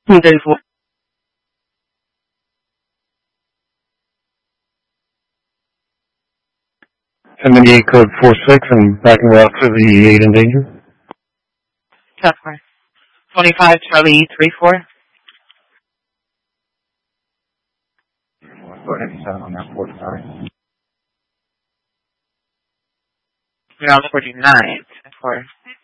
34. MNDA code 46 and backing route for the 8 in danger. Customer. 25 Charlie 34. 47 on that 49. We're on 49. 4.